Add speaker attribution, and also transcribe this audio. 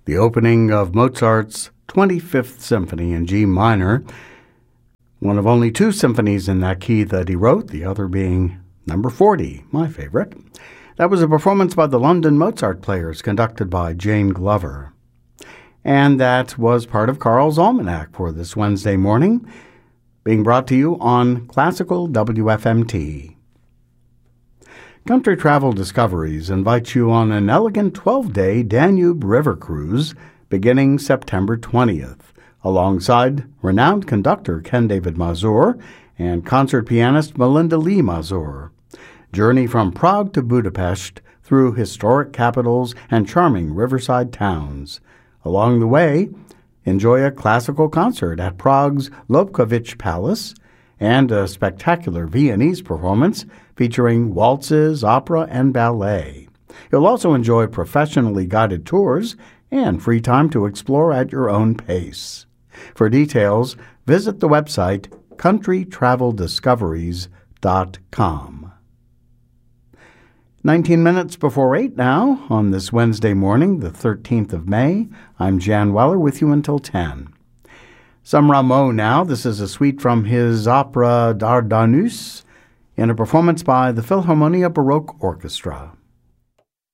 Speaker 1: the opening of Mozart's 25th Symphony in G minor, one of only two symphonies in that key that he wrote, the other being number 40, my favorite. That was a performance by the London Mozart Players conducted by Jane Glover. And that was part of Carl's Almanac for this Wednesday morning, being brought to you on Classical WFMT. Country Travel Discoveries invites you on an elegant 12-day Danube River cruise beginning September 20th, alongside renowned conductor Ken David Mazur and concert pianist Melinda Lee Mazur. Journey from Prague to Budapest through historic capitals and charming riverside towns. Along the way, enjoy a classical concert at Prague's Lobkowicz Palace and a spectacular Viennese performance featuring waltzes, opera, and ballet. You'll also enjoy professionally guided tours and free time to explore at your own pace. For details, visit the website countrytraveldiscoveries.com. 19 minutes before 8 now, on this Wednesday morning, the 13th of May. I'm Jan Weller with you until 10. Some Rameau now. This is a suite from his opera Dardanus in a performance by the Philharmonia Baroque Orchestra.